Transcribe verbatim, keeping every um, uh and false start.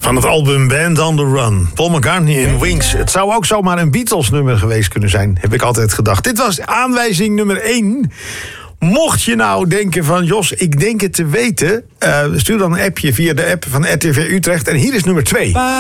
Van het album Band on the Run. Paul McCartney in Wings. Het zou ook zomaar een Beatles-nummer geweest kunnen zijn, heb ik altijd gedacht. Dit was aanwijzing nummer één. Mocht je nou denken van, Jos, ik denk het te weten, Uh, stuur dan een appje via de app van R T V Utrecht. En hier is nummer twee.